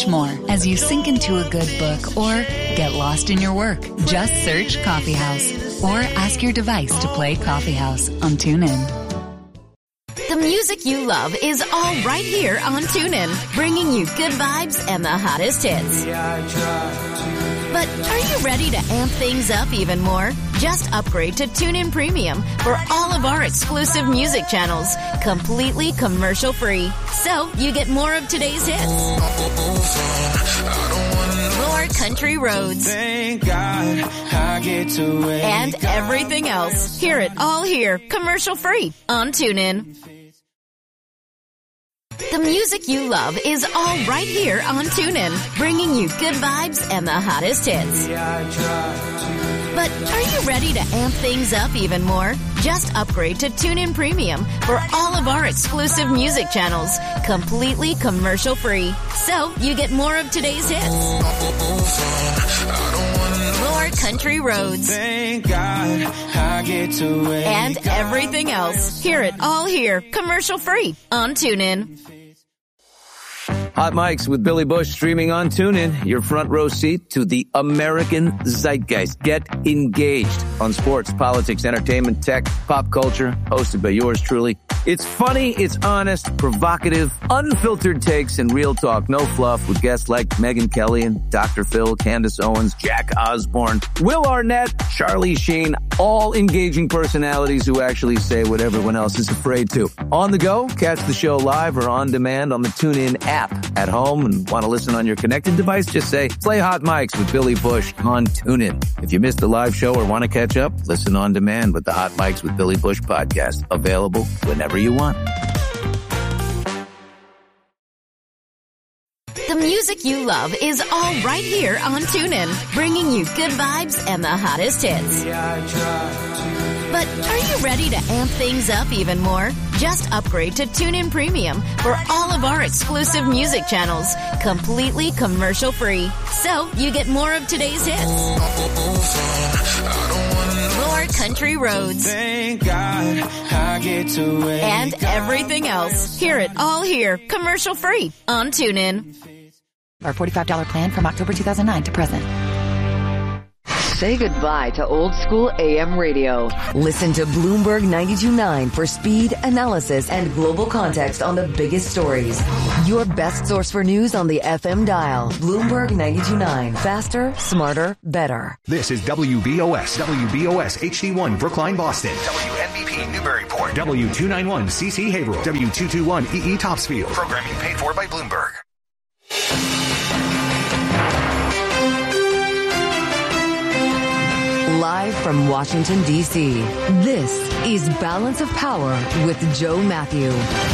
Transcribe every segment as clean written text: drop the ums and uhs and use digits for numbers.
more as you sink into a good book or get lost in your work. Just search Coffee House or ask your device to play Coffee House on TuneIn. The music you love is all right here on TuneIn, bringing you good vibes and the hottest hits. But are you ready to amp things up even more? Just upgrade to TuneIn Premium for all of our exclusive music channels, completely commercial-free. So you get more of today's hits, more country roads, and everything else. Hear it all here, commercial-free on TuneIn. The music you love is all right here on TuneIn, bringing you good vibes and the hottest hits. But are you ready to amp things up even more? Just upgrade to TuneIn Premium for all of our exclusive music channels, completely commercial-free. So you get more of today's hits, more country roads, and everything else. Hear it all here, commercial-free on TuneIn. Hot Mics with Billy Bush streaming on TuneIn, your front row seat to the American zeitgeist. Get engaged on sports, politics, entertainment, tech, pop culture, hosted by yours truly. It's funny, it's honest, provocative, unfiltered takes, and real talk. No fluff with guests like Megyn Kelly and Dr. Phil, Candace Owens, Jack Osborne, Will Arnett, Charlie Sheen, all engaging personalities who actually say what everyone else is afraid to. On the go, catch the show live or on demand on the TuneIn app. At home and want to listen on your connected device, just say, play Hot Mics with Billy Bush on TuneIn. If you missed the live show or want to catch up, listen on demand with the Hot Mics with Billy Bush podcast. Available whenever you want. The music you love is all right here on TuneIn, bringing you good vibes and the hottest hits. But are you ready to amp things up even more? Just upgrade to TuneIn Premium for all of our exclusive music channels, completely commercial-free. So you get more of today's hits, more country roads, and everything else. Hear it all here, commercial-free on TuneIn. Our $45 plan from October 2009 to present. Say goodbye to old school AM radio. Listen to Bloomberg 92.9 for speed, analysis, and global context on the biggest stories. Your best source for news on the FM dial. Bloomberg 92.9. Faster, smarter, better. This is WBOS HD1 Brookline, Boston. WNBP Newburyport. W291 CC Haverhill. W221 EE Topsfield. Programming paid for by Bloomberg. Live from Washington, D.C., this is Balance of Power with Joe Matthew.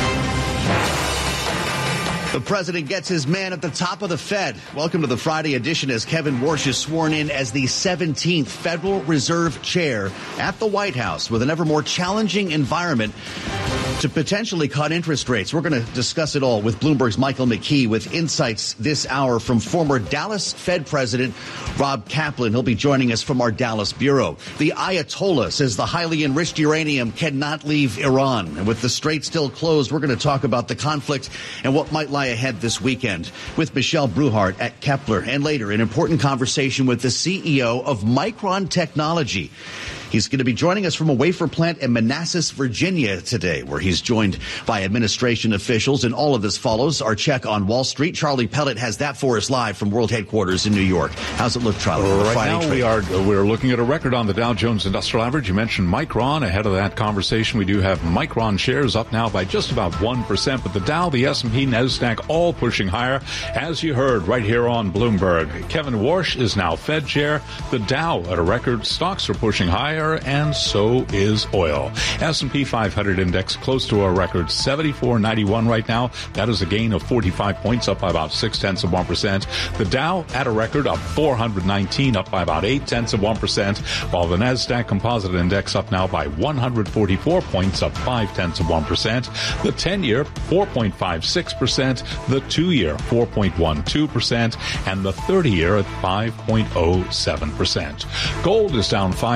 The president gets his man at the top of the Fed. Welcome to the Friday edition as Kevin Warsh is sworn in as the 17th Federal Reserve Chair at the White House with an ever more challenging environment to potentially cut interest rates. We're going to discuss it all with Bloomberg's Michael McKee with insights this hour from former Dallas Fed President Rob Kaplan. He'll be joining us from our Dallas bureau. The Ayatollah says the highly enriched uranium cannot leave Iran. And with the strait still closed, we're going to talk about the conflict and what might lie ahead this weekend with Michelle Bruhart at Kepler. And later, an important conversation with the CEO of Micron Technology. He's going to be joining us from a wafer plant in Manassas, Virginia today, where he's joined by administration officials. And all of this follows our check on Wall Street. Charlie Pellet has that for us live from world headquarters in New York. How's it look, Charlie? Right now we're looking at a record on the Dow Jones Industrial Average. You mentioned Micron. Ahead of that conversation, we do have Micron shares up now by just about 1%. But the Dow, the S&P, NASDAQ, all pushing higher. As you heard right here on Bloomberg, Kevin Warsh is now Fed chair. The Dow at a record. Stocks are pushing higher, and so is oil. S&P 500 index close to a record 74.91 right now. That is a gain of 45 points, up by about 0.6%. The Dow at a record of 419, up by about 0.8%, while the NASDAQ Composite Index up now by 144 points, up 0.5%. The 10-year 4.56%, the 2-year 4.12%, and the 30-year at 5.07%. Gold is down 0.5%.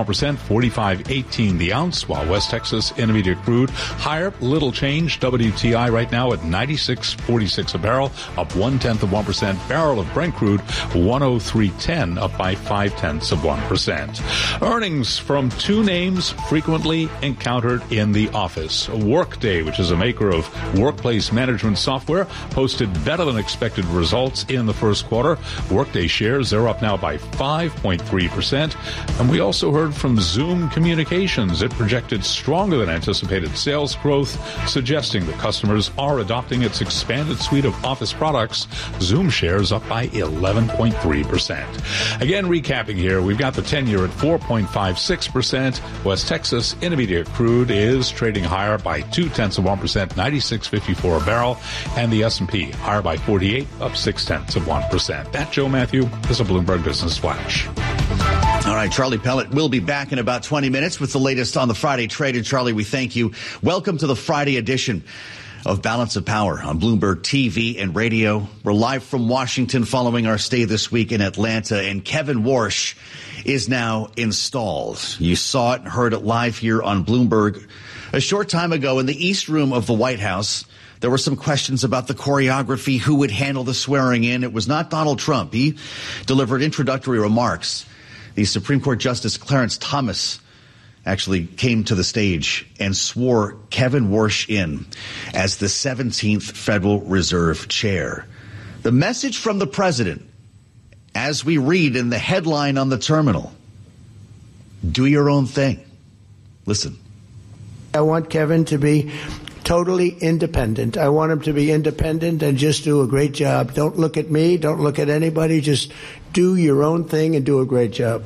1%, 45.18 the ounce, while West Texas Intermediate crude higher, little change. WTI right now at 96.46 a barrel, up 0.1%. Barrel of Brent crude 103.10, up by 0.5%. Earnings from two names frequently encountered in the office. Workday, which is a maker of workplace management software, posted better than expected results in the first quarter. Workday shares, they're up now by 5.3%. And we also heard from Zoom Communications. It projected stronger than anticipated sales growth, suggesting that customers are adopting its expanded suite of Office products. Zoom shares up by 11.3%. Again, recapping here, we've got the 10-year at 4.56%. West Texas Intermediate crude is trading higher by 0.2%, 96.54 a barrel, and the S&P higher by 48, up 0.6%. That, Joe Matthew, is a Bloomberg Business Flash. All right, Charlie Pellet will be back in about 20 minutes with the latest on the Friday trade. And Charlie, we thank you. Welcome to the Friday edition of Balance of Power on Bloomberg TV and radio. We're live from Washington following our stay this week in Atlanta, and Kevin Warsh is now installed. You saw it and heard it live here on Bloomberg. A short time ago in the East Room of the White House, there were some questions about the choreography, who would handle the swearing in. It was not Donald Trump. He delivered introductory remarks. The Supreme Court Justice Clarence Thomas actually came to the stage and swore Kevin Warsh in as the 17th Federal Reserve Chair. The message from the president, as we read in the headline on the terminal: do your own thing. Listen. I want Kevin to be totally independent. I want him to be independent and just do a great job. Don't look at me. Don't look at anybody. Just do your own thing and do a great job.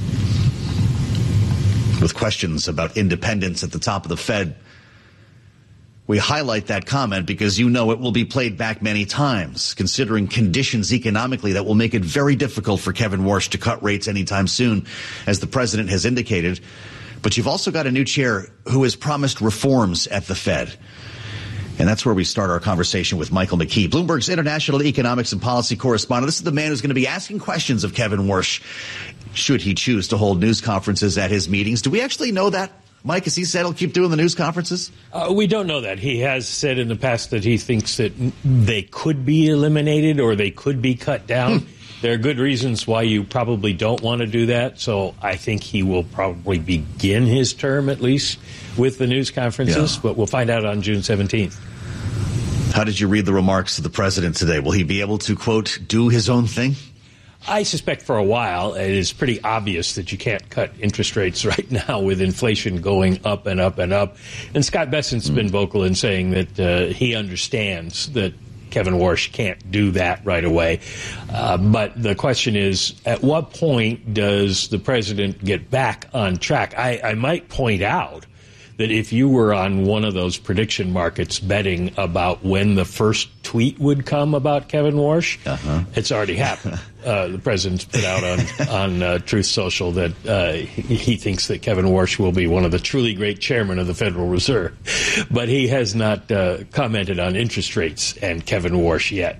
With questions about independence at the top of the Fed, we highlight that comment because you know it will be played back many times, considering conditions economically that will make it very difficult for Kevin Warsh to cut rates anytime soon, as the president has indicated. But you've also got a new chair who has promised reforms at the Fed. And that's where we start our conversation with Michael McKee, Bloomberg's international economics and policy correspondent. This is the man who's going to be asking questions of Kevin Warsh, should he choose to hold news conferences at his meetings. Do we actually know that, Mike? Has he said he'll keep doing the news conferences? We don't know that. He has said in the past that he thinks that they could be eliminated or they could be cut down. There are good reasons why you probably don't want to do that. So I think he will probably begin his term, at least, with the news conferences. Yeah. But we'll find out on June 17th. How did you read the remarks of the president today? Will he be able to, quote, do his own thing? I suspect for a while it is pretty obvious that you can't cut interest rates right now with inflation going up and up and up. And Scott Bessent's been vocal in saying that he understands that Kevin Warsh can't do that right away. But the question is, at what point does the president get back on track? I might point out that if you were on one of those prediction markets betting about when the first tweet would come about Kevin Warsh, it's already happened. The president's put out on Truth Social that he thinks that Kevin Warsh will be one of the truly great chairmen of the Federal Reserve. But he has not commented on interest rates and Kevin Warsh yet.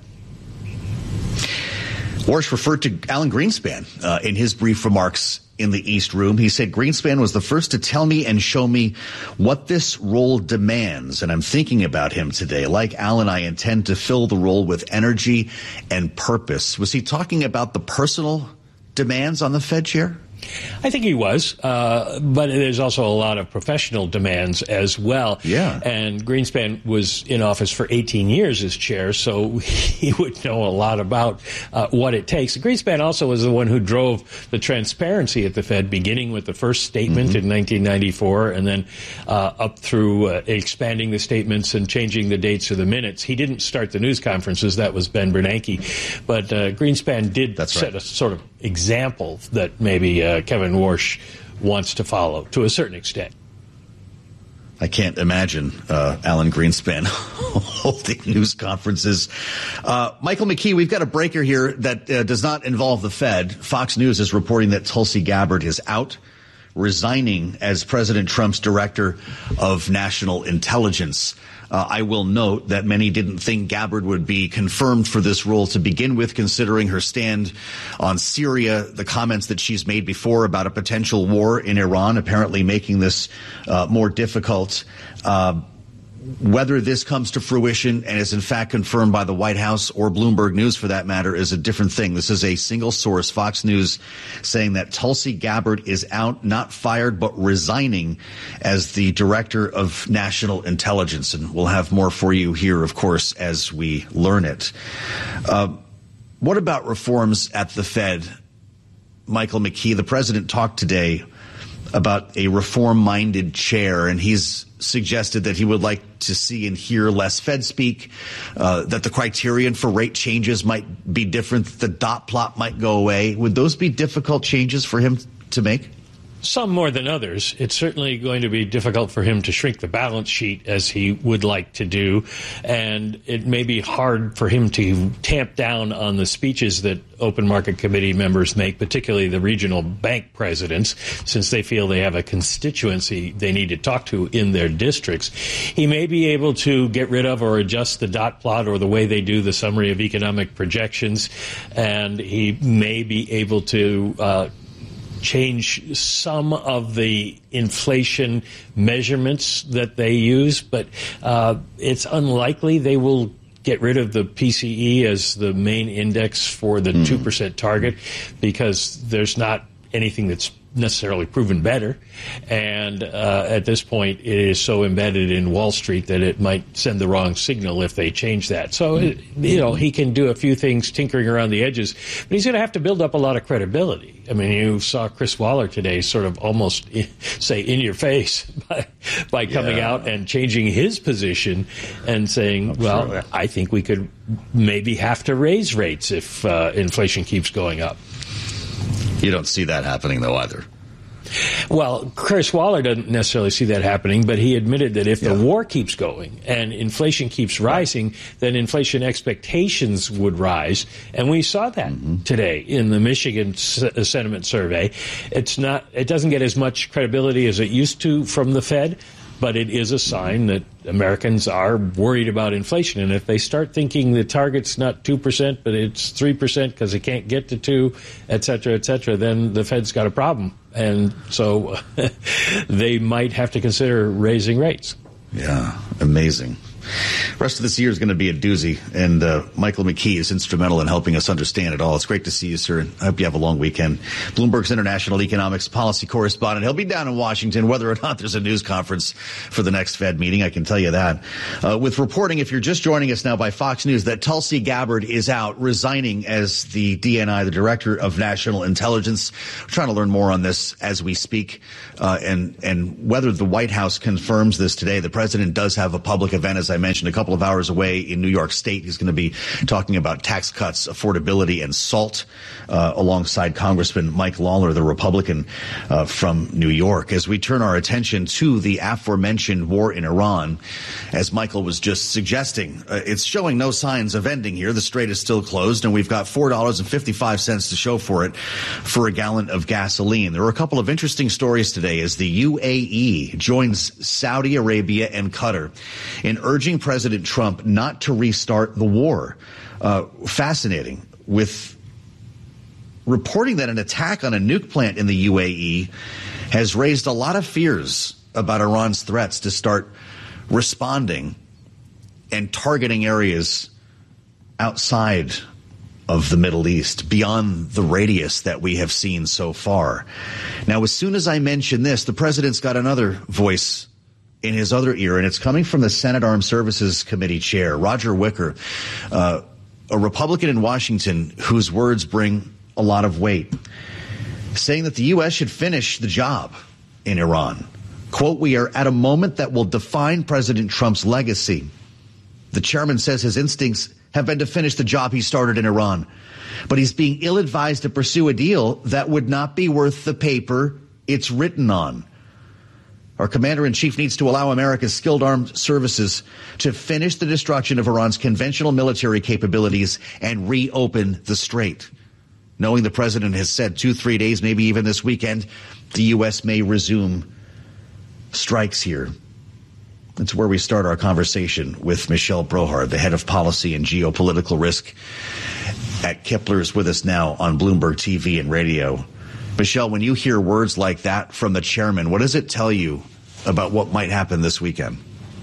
Warsh referred to Alan Greenspan in his brief remarks in the East Room. He said Greenspan was the first to tell me and show me what this role demands, and I'm thinking about him today. Like Alan, I intend to fill the role with energy and purpose. Was he talking about the personal demands on the Fed chair? I think he was, but there's also a lot of professional demands as well. Yeah. And Greenspan was in office for 18 years as chair, so he would know a lot about what it takes. Greenspan also was the one who drove the transparency at the Fed, beginning with the first statement in 1994 and then up through expanding the statements and changing the dates of the minutes. He didn't start the news conferences. That was Ben Bernanke. But Greenspan did set a sort of example that maybe Kevin Warsh wants to follow to a certain extent. I can't imagine Alan Greenspan holding news conferences. Michael McKee, we've got a breaker here that does not involve the Fed. Fox News is reporting that Tulsi Gabbard is out resigning as President Trump's director of national intelligence. I will note that many didn't think Gabbard would be confirmed for this role to begin with, considering her stand on Syria, the comments that she's made before about a potential war in Iran, apparently making this more difficult. Whether this comes to fruition and is in fact confirmed by the White House or Bloomberg News for that matter is a different thing. This is a single source, Fox News, saying that Tulsi Gabbard is out, not fired, but resigning as the director of national intelligence. And we'll have more for you here, of course, as we learn it. What about reforms at the Fed? Michael McKee, the president, talked today about a reform-minded chair, and he's suggested that he would like to see and hear less Fed speak, that the criterion for rate changes might be different, the dot plot might go away. Would those be difficult changes for him to make? Some more than others. It's certainly going to be difficult for him to shrink the balance sheet as he would like to do, and it may be hard for him to tamp down on the speeches that open market committee members make, particularly the regional bank presidents, since they feel they have a constituency they need to talk to in their districts. He may be able to get rid of or adjust the dot plot or the way they do the summary of economic projections, and he may be able to change some of the inflation measurements that they use, but it's unlikely they will get rid of the PCE as the main index for the 2% target, because there's not anything that's necessarily proven better. And at this point, it is so embedded in Wall Street that it might send the wrong signal if they change that. So, he can do a few things tinkering around the edges, but he's going to have to build up a lot of credibility. I mean, you saw Chris Waller today sort of almost say in your face by coming out and changing his position and saying, I think we could maybe have to raise rates if inflation keeps going up. You don't see that happening, though, either. Well, Chris Waller doesn't necessarily see that happening, but he admitted that if the war keeps going and inflation keeps rising, then inflation expectations would rise. And we saw that today in the Michigan sentiment survey. It doesn't get as much credibility as it used to from the Fed, but it is a sign that Americans are worried about inflation. And if they start thinking the target's not 2%, but it's 3% because it can't get to 2, et cetera, then the Fed's got a problem. And so they might have to consider raising rates. Yeah, amazing. Rest of this year is going to be a doozy, and Michael McKee is instrumental in helping us understand it all. It's great to see you, sir, and I hope you have a long weekend. Bloomberg's international economics policy correspondent. He'll be down in Washington whether or not there's a news conference for the next Fed meeting, I can tell you that. With reporting, if you're just joining us now by Fox News, that Tulsi Gabbard is out, resigning as the DNI, the Director of National Intelligence. We're trying to learn more on this as we speak, and whether the White House confirms this today. The president does have a public event, as I mentioned, a couple of hours away in New York State. He's going to be talking about tax cuts, affordability, and SALT, alongside Congressman Mike Lawler, the Republican from New York. As we turn our attention to the aforementioned war in Iran, as Michael was just suggesting, it's showing no signs of ending here. The strait is still closed, and we've got $4.55 to show for it for a gallon of gasoline. There were a couple of interesting stories today as the UAE joins Saudi Arabia and Qatar in urging President Trump not to restart the war. Fascinating, with reporting that an attack on a nuke plant in the UAE has raised a lot of fears about Iran's threats to start responding and targeting areas outside of the Middle East, beyond the radius that we have seen so far. Now, as soon as I mention this, the president's got another voice in his other ear, and it's coming from the Senate Armed Services Committee chair, Roger Wicker, a Republican in Washington whose words bring a lot of weight, saying that the U.S. should finish the job in Iran. Quote, "We are at a moment that will define President Trump's legacy. The chairman says his instincts have been to finish the job he started in Iran, but he's being ill-advised to pursue a deal that would not be worth the paper it's written on. Our commander-in-chief needs to allow America's skilled armed services to finish the destruction of Iran's conventional military capabilities and reopen the strait." Knowing the president has said 2-3 days, maybe even this weekend, the U.S. may resume strikes here. That's where we start our conversation with Michelle Brohard, the head of policy and geopolitical risk at Kepler's, with us now on Bloomberg TV and radio. Michelle, when you hear words like that from the chairman, what does it tell you about what might happen this weekend?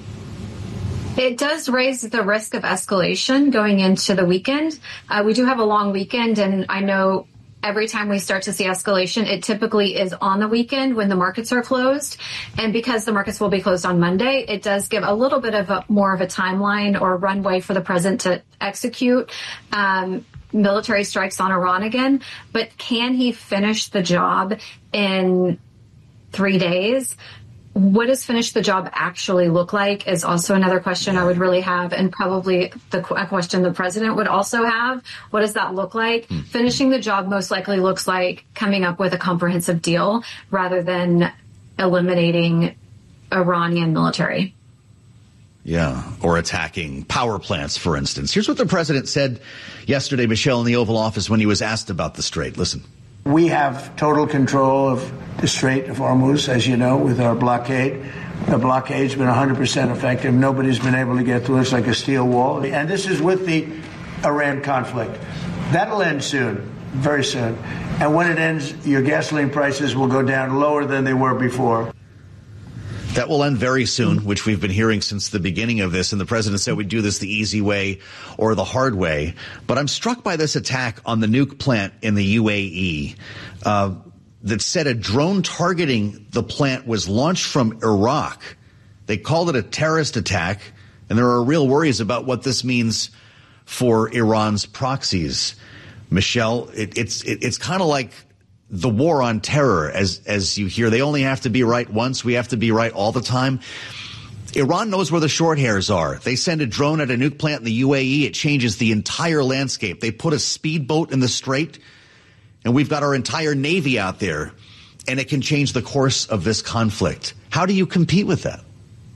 It does raise the risk of escalation going into the weekend. We do have a long weekend, and I know every time we start to see escalation, it typically is on the weekend when the markets are closed. And because the markets will be closed on Monday, it does give a little bit of more of a timeline or runway for the president to execute military strikes on Iran again. But can he finish the job in 3 days? What does finish the job actually look like is also another question I would really have, and probably a question the president would also have. What does that look like? Finishing the job most likely looks like coming up with a comprehensive deal rather than eliminating Iranian military. Yeah, or attacking power plants, for instance. Here's what the president said yesterday, Michelle, in the Oval Office when he was asked about the Strait. Listen. We have total control of the Strait of Hormuz, as you know, with our blockade. The blockade's been 100% effective. Nobody's been able to get through. It's like a steel wall. And this is with the Iran conflict. That'll end soon, very soon. And when it ends, your gasoline prices will go down lower than they were before. That will end very soon, which we've been hearing since the beginning of this. And the president said we'd do this the easy way or the hard way. But I'm struck by this attack on the nuke plant in the UAE that said a drone targeting the plant was launched from Iraq. They called it a terrorist attack. And there are real worries about what this means for Iran's proxies. Michelle, it's kind of like the war on terror, as you hear. They only have to be right once. We have to be right all the time. Iran knows where the short hairs are. They send a drone at a nuke plant in the UAE. It changes the entire landscape. They put a speedboat in the Strait, and we've got our entire Navy out there, and it can change the course of this conflict. How do you compete with that?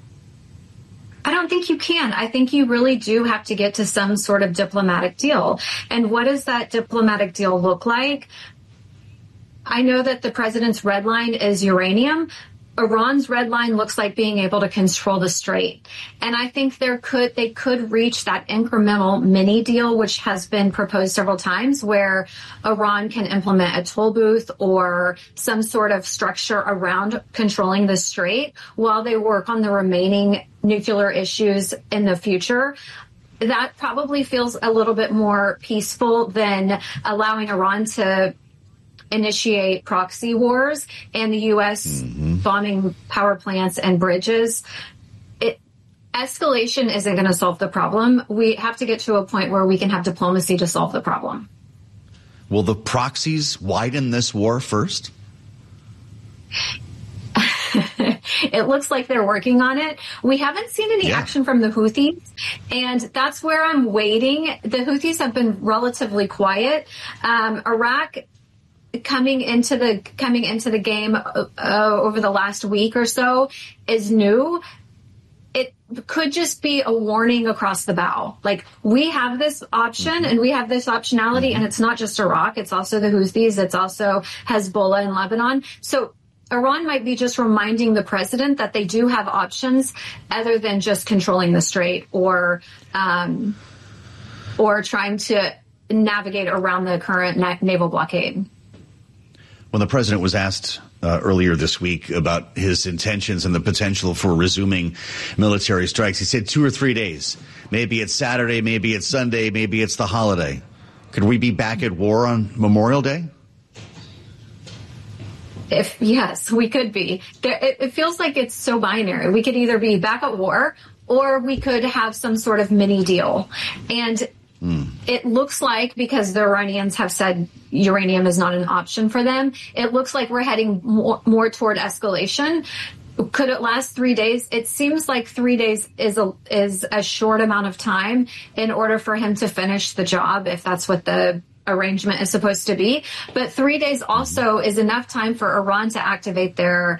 I don't think you can. I think you really do have to get to some sort of diplomatic deal. And what does that diplomatic deal look like? I know that the president's red line is uranium. Iran's red line looks like being able to control the Strait. And I think they could reach that incremental mini deal, which has been proposed several times, where Iran can implement a toll booth or some sort of structure around controlling the Strait while they work on the remaining nuclear issues in the future. That probably feels a little bit more peaceful than allowing Iran to initiate proxy wars and the U.S. bombing power plants and bridges. Escalation isn't going to solve the problem. We have to get to a point where we can have diplomacy to solve the problem. Will the proxies widen this war first? It looks like they're working on it. We haven't seen any action from the Houthis, and that's where I'm waiting. The Houthis have been relatively quiet. Iraq coming into the game over the last week or so is new. It could just be a warning across the bow. Like, we have this option and we have this optionality, and it's not just Iraq. It's also the Houthis. It's also Hezbollah in Lebanon. So Iran might be just reminding the president that they do have options other than just controlling the Strait or trying to navigate around the current naval blockade. When the president was asked earlier this week about his intentions and the potential for resuming military strikes, he said 2 or 3 days. Maybe it's Saturday, maybe it's Sunday, maybe it's the holiday. Could we be back at war on Memorial Day? Yes, we could be. It feels like it's so binary. We could either be back at war or we could have some sort of mini deal. And it looks like, because the Iranians have said uranium is not an option for them, it looks like we're heading more toward escalation. Could it last 3 days? It seems like 3 days is a short amount of time in order for him to finish the job, if that's what the arrangement is supposed to be. But 3 days also is enough time for Iran to activate their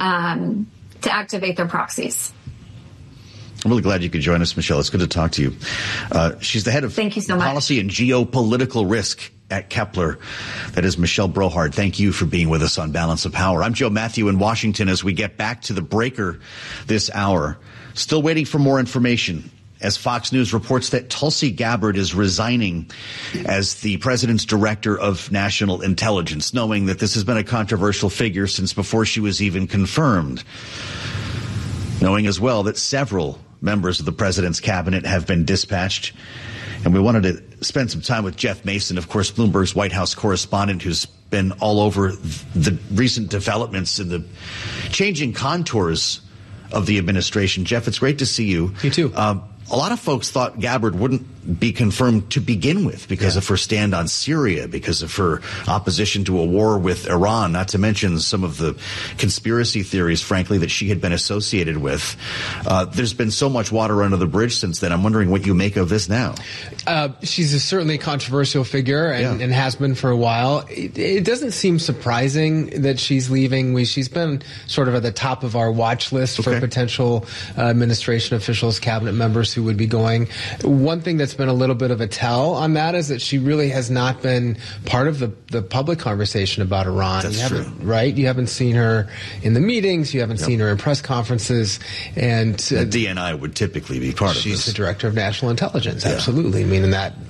proxies. I'm really glad you could join us, Michelle. It's good to talk to you. She's the head of Thank you so much. Policy and Geopolitical Risk at Kepler. That is Michelle Brohard. Thank you for being with us on Balance of Power. I'm Joe Matthew in Washington as we get back to the breaker this hour. Still waiting for more information as Fox News reports that Tulsi Gabbard is resigning as the president's director of national intelligence, knowing that this has been a controversial figure since before she was even confirmed. Knowing as well that several members of the president's cabinet have been dispatched. And we wanted to spend some time with Jeff Mason, of course, Bloomberg's White House correspondent, who's been all over the recent developments and the changing contours of the administration. Jeff, it's great to see you. You too. A lot of folks thought Gabbard wouldn't be confirmed to begin with because of her stand on Syria, because of her opposition to a war with Iran, not to mention some of the conspiracy theories, frankly, that she had been associated with. There's been so much water under the bridge since then. I'm wondering what you make of this now. She's certainly a controversial figure and has been for a while. It doesn't seem surprising that she's leaving. She's been sort of at the top of our watch list for potential administration officials, cabinet members who would be going. One thing that's been a little bit of a tell on that is that she really has not been part of the public conversation about Iran. That's true. Right? You haven't seen her in the meetings. You haven't seen her in press conferences. And the DNI would typically be part of this. She's the director of national intelligence. Absolutely. I mean,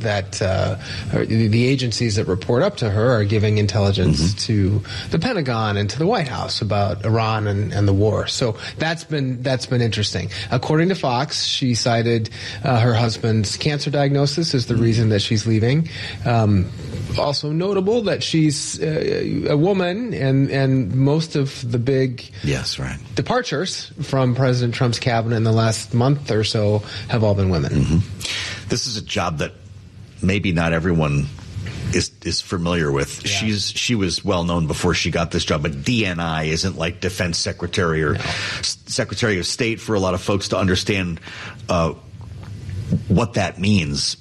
the agencies that report up to her are giving intelligence to the Pentagon and to the White House about Iran and the war. So that's been interesting. According to Fox, she cited her husband's cancer diagnosis as the reason that she's leaving. Also notable that she's a woman, and most of the big departures from President Trump's cabinet in the last month or so have all been women. This is a job that maybe not everyone is familiar with. She was well known before she got this job, but DNI isn't like Defense Secretary or Secretary of State for a lot of folks to understand what that means.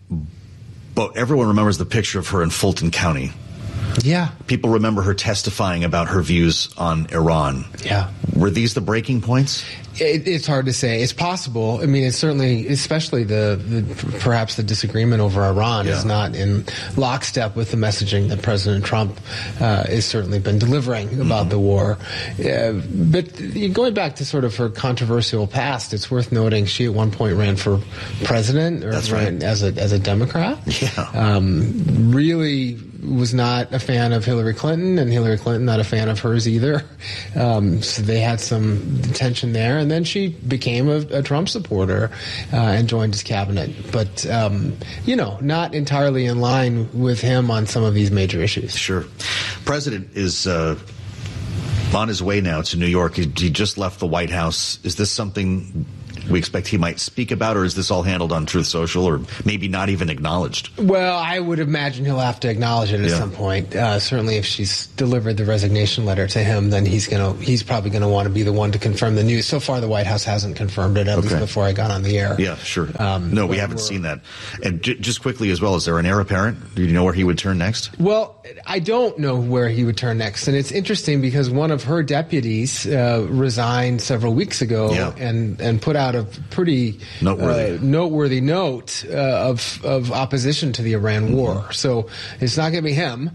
But everyone remembers the picture of her in Fulton County. Yeah. People remember her testifying about her views on Iran. Yeah. Were these the breaking points? It's hard to say. It's possible. I mean, it's certainly, especially perhaps the disagreement over Iran is not in lockstep with the messaging that President Trump has certainly been delivering about the war. But going back to sort of her controversial past, it's worth noting she at one point ran for president or ran as a Democrat. Yeah. Really was not a fan of Hillary Clinton, and Hillary Clinton not a fan of hers either. So they had some tension there. And then she became a Trump supporter and joined his cabinet. But, not entirely in line with him on some of these major issues. Sure. President is on his way now to New York. He just left the White House. Is this something we expect he might speak about, or is this all handled on Truth Social, or maybe not even acknowledged? Well, I would imagine he'll have to acknowledge it at some point. Certainly if she's delivered the resignation letter to him, then he's probably going to want to be the one to confirm the news. So far, the White House hasn't confirmed it, at least before I got on the air. Yeah, sure. No, we haven't seen that. And just quickly as well, is there an heir apparent? Do you know where he would turn next? Well, I don't know where he would turn next. And it's interesting because one of her deputies resigned several weeks ago and put out a pretty noteworthy note of opposition to the Iran war. So it's not going to be him,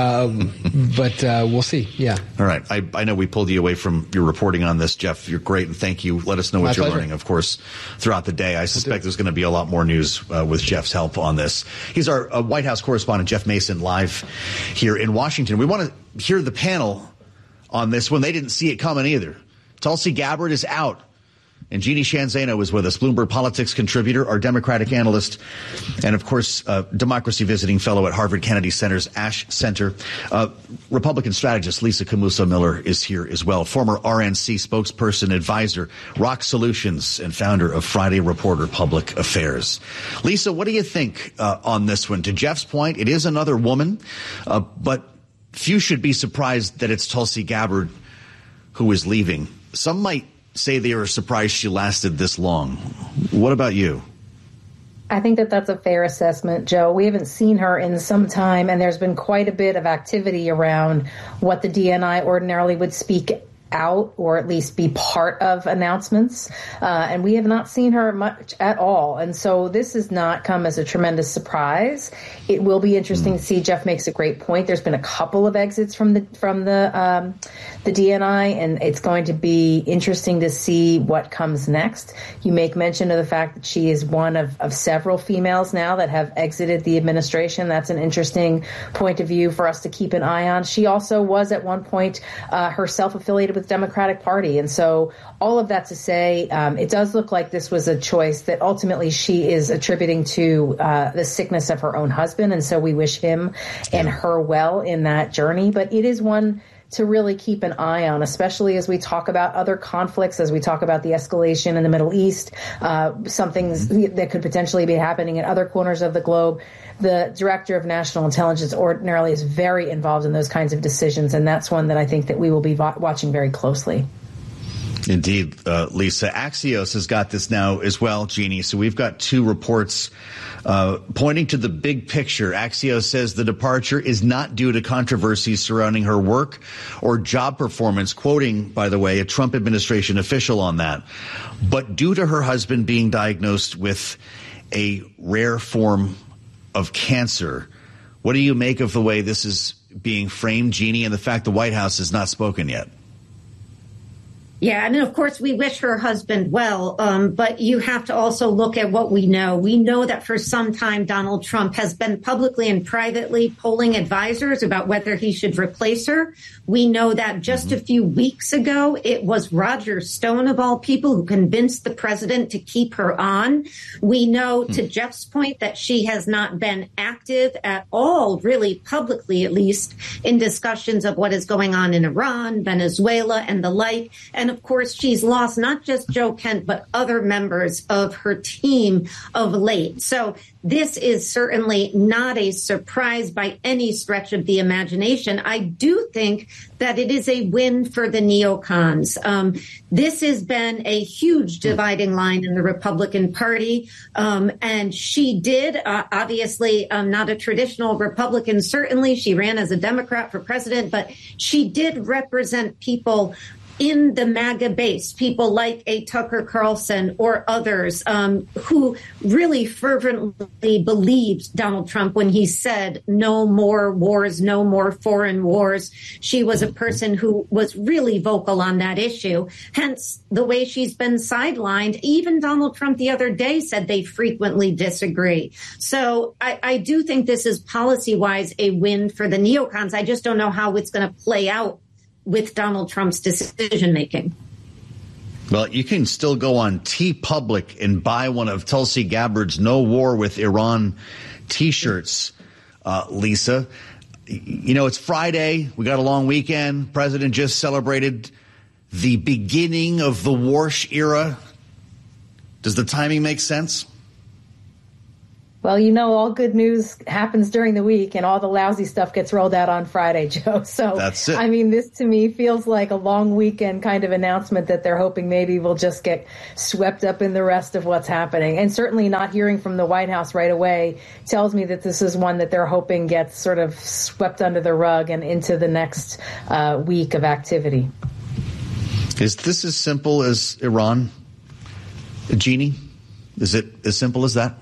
but we'll see. Yeah. All right. I know we pulled you away from your reporting on this, Jeff. You're great, and thank you. Let us know what you're learning, of course, throughout the day. I suspect there's going to be a lot more news with Jeff's help on this. He's our White House correspondent, Jeff Mason, live here in Washington. We want to hear the panel on this one. They didn't see it coming either. Tulsi Gabbard is out. And Jeannie Sheehan Zaino is with us, Bloomberg Politics contributor, our Democratic analyst, and, of course, democracy visiting fellow at Harvard Kennedy Center's Ash Center. Republican strategist Lisa Camuso Miller is here as well, former RNC spokesperson, advisor, Rock Solutions, and founder of Friday Reporter Public Affairs. Lisa, what do you think on this one? To Jeff's point, it is another woman, but few should be surprised that it's Tulsi Gabbard who is leaving. Some might say they are surprised she lasted this long. What about you? I think that's a fair assessment, Joe. We haven't seen her in some time, and there's been quite a bit of activity around what the DNI ordinarily would speak out or at least be part of announcements. And we have not seen her much at all. And so this has not come as a tremendous surprise. It will be interesting to see. Jeff makes a great point. There's been a couple of exits from the DNI, and it's going to be interesting to see what comes next. You make mention of the fact that she is one of several females now that have exited the administration. That's an interesting point of view for us to keep an eye on. She also was at one point herself affiliated with the Democratic Party. And so all of that to say, it does look like this was a choice that ultimately she is attributing to the sickness of her own husband. And so we wish him and her well in that journey. But it is one to really keep an eye on, especially as we talk about other conflicts, as we talk about the escalation in the Middle East, some things that could potentially be happening in other corners of the globe. The Director of National Intelligence ordinarily is very involved in those kinds of decisions, and that's one that I think that we will be watching very closely. Indeed, Lisa. Axios has got this now as well, Jeannie. So we've got two reports pointing to the big picture. Axios says the departure is not due to controversies surrounding her work or job performance, quoting, by the way, a Trump administration official on that, but due to her husband being diagnosed with a rare form of cancer. What do you make of the way this is being framed, Jeannie, and the fact the White House has not spoken yet? Yeah, and of course, we wish her husband well, but you have to also look at what we know. We know that for some time, Donald Trump has been publicly and privately polling advisors about whether he should replace her. We know that just a few weeks ago, it was Roger Stone, of all people, who convinced the president to keep her on. We know, to Jeff's point, that she has not been active at all, really publicly at least, in discussions of what is going on in Iran, Venezuela, and the like. And of course, she's lost not just Joe Kent, but other members of her team of late. So this is certainly not a surprise by any stretch of the imagination. I do think that it is a win for the neocons. This has been a huge dividing line in the Republican Party. And she did, obviously, not a traditional Republican, certainly. She ran as a Democrat for president, but she did represent people in the MAGA base, people like a Tucker Carlson or others who really fervently believed Donald Trump when he said no more wars, no more foreign wars. She was a person who was really vocal on that issue. Hence, the way she's been sidelined, even Donald Trump the other day said they frequently disagree. So I do think this is policy-wise a win for the neocons. I just don't know how it's going to play out with Donald Trump's decision-making. Well, you can still go on TeePublic and buy one of Tulsi Gabbard's No War with Iran T-shirts, Lisa. You know, it's Friday. We got a long weekend. President just celebrated the beginning of the Warsh era. Does the timing make sense? Well, you know, all good news happens during the week and all the lousy stuff gets rolled out on Friday, Joe. So, that's it. I mean, this to me feels like a long weekend kind of announcement that they're hoping maybe will just get swept up in the rest of what's happening. And certainly not hearing from the White House right away tells me that this is one that they're hoping gets sort of swept under the rug and into the next week of activity. Is this as simple as Iran, Jeannie? Is it as simple as that?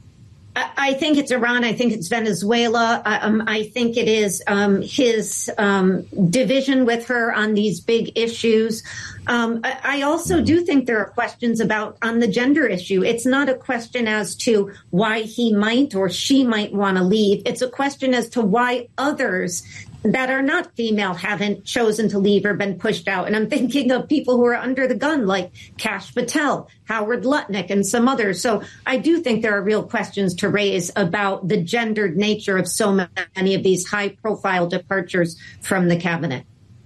I think it's Iran. I think it's Venezuela. I think it is his division with her on these big issues. I also do think there are questions on the gender issue. It's not a question as to why he might or she might want to leave. It's a question as to why others that are not female haven't chosen to leave or been pushed out. And I'm thinking of people who are under the gun, like Kash Patel, Howard Lutnick, and some others. So I do think there are real questions to raise about the gendered nature of so many of these high-profile departures from the cabinet.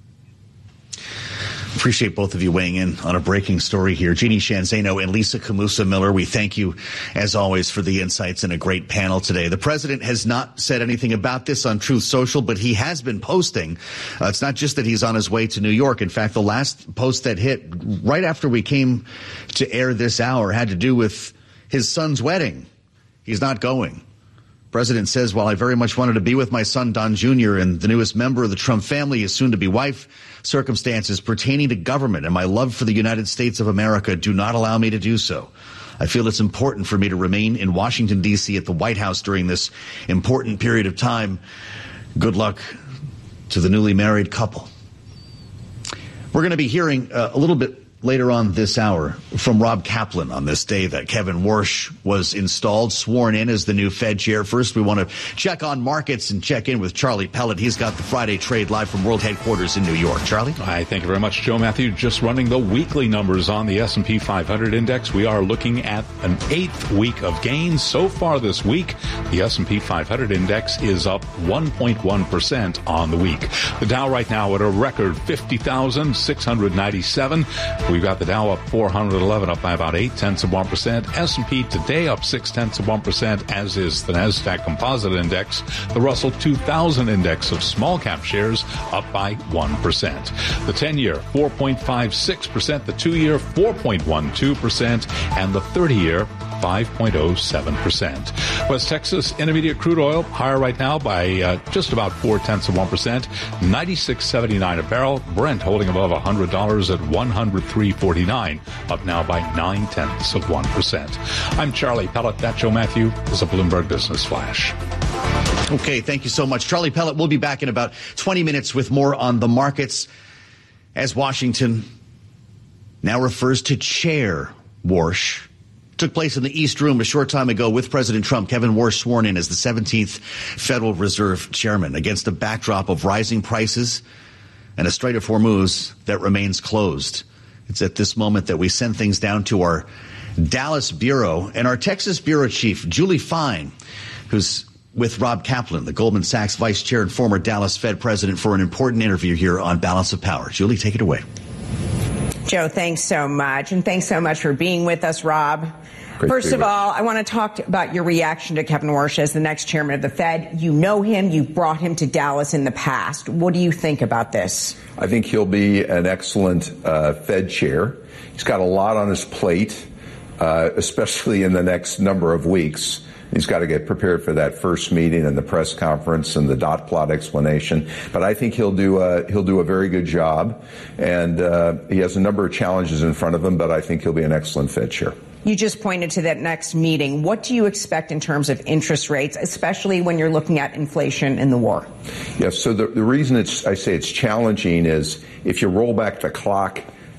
Appreciate both of you weighing in on a breaking story here. Jeannie Sheehan Zaino and Lisa Camusa Miller, we thank you, as always, for the insights and a great panel today. The president has not said anything about this on Truth Social, but he has been posting. It's not just that he's on his way to New York. In fact, the last post that hit right after we came to air this hour had to do with his son's wedding. He's not going. President says, while I very much wanted to be with my son, Don Jr., and the newest member of the Trump family, his soon-to-be wife, circumstances pertaining to government and my love for the United States of America do not allow me to do so. I feel it's important for me to remain in Washington, D.C. at the White House during this important period of time. Good luck to the newly married couple. We're going to be hearing a little bit later on this hour from Rob Kaplan on this day that Kevin Warsh was installed, sworn in as the new Fed chair. First, we want to check on markets and check in with Charlie Pellet. He's got the Friday trade live from World Headquarters in New York. Charlie? Hi, thank you very much, Joe Matthew. Just running the weekly numbers on the S&P 500 index. We are looking at an 8th week of gains. So far this week, the S&P 500 index is up 1.1% on the week. The Dow right now at a record 50,697. We've got the Dow up 411, up by about 0.8%. S&P today up 0.6%, as is the NASDAQ Composite Index. The Russell 2000 Index of small cap shares up by 1%. The 10-year, 4.56%. The 2-year, 4.12%. And the 30-year, 5.07%. West Texas Intermediate crude oil higher right now by just about 0.4%, 96.79 a barrel. Brent holding above $100 at 103.49, up now by 0.9%. I'm Charlie Pellet. That Joe Matthew is a Bloomberg Business Flash. Okay, thank you so much, Charlie Pellet. We'll be back in about 20 minutes with more on the markets as Washington now refers to Chair Warsh. Took place in the East Room a short time ago with President Trump. Kevin Warsh sworn in as the 17th Federal Reserve Chairman against a backdrop of rising prices and a Strait of Hormuz that remains closed. It's at this moment that we send things down to our Dallas bureau and our Texas bureau chief, Julie Fine, who's with Rob Kaplan, the Goldman Sachs vice chair and former Dallas Fed president, for an important interview here on Balance of Power. Julie, take it away. Joe, thanks so much. And thanks so much for being with us, Rob. First of all, I want to talk about your reaction to Kevin Warsh as the next chairman of the Fed. You know him. You've brought him to Dallas in the past. What do you think about this? I think he'll be an excellent Fed chair. He's got a lot on his plate, especially in the next number of weeks. He's got to get prepared for that first meeting and the press conference and the dot plot explanation. But I think he'll do a very good job. And he has a number of challenges in front of him, but I think he'll be an excellent Fed chair. You just pointed to that next meeting. What do you expect in terms of interest rates, especially when you're looking at inflation and the war? Yes. So the reason I say it's challenging is if you roll back the clock,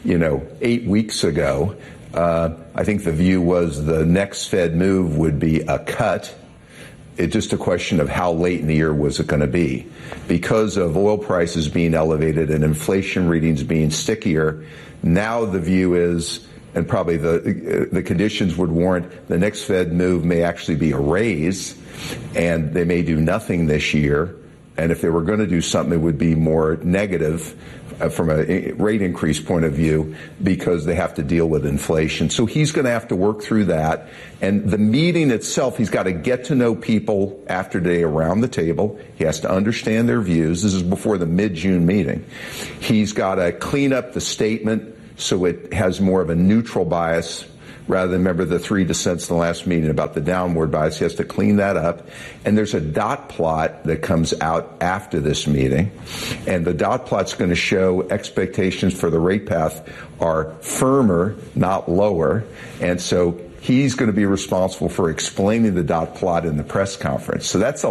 8 weeks ago, I think the view was the next Fed move would be a cut. It's just a question of how late in the year was it going to be. Because of oil prices being elevated and inflation readings being stickier, now the view is, and probably the conditions would warrant, the next Fed move may actually be a raise, and they may do nothing this year. And if they were going to do something, it would be more negative from a rate increase point of view because they have to deal with inflation. So he's going to have to work through that. And the meeting itself, he's got to get to know people after today around the table. He has to understand their views. This is before the mid-June meeting. He's got to clean up the statement so it has more of a neutral bias rather than, remember, the 3 dissents in the last meeting about the downward bias. He has to clean that up. And there's a dot plot that comes out after this meeting. And the dot plot's going to show expectations for the rate path are firmer, not lower. And so he's going to be responsible for explaining the dot plot in the press conference. So that's a